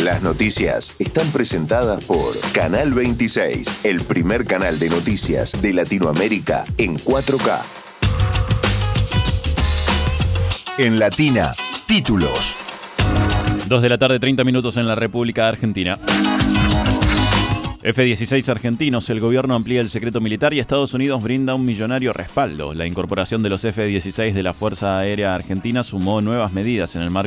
Las noticias están presentadas por Canal 26, el primer canal de noticias de Latinoamérica en 4K. En Latina, títulos. 2 de la tarde, 30 minutos en la República Argentina. F-16 argentinos, el gobierno amplía el secreto militar y Estados Unidos brinda un millonario respaldo. La incorporación de los F-16 de la Fuerza Aérea Argentina sumó nuevas medidas en el marco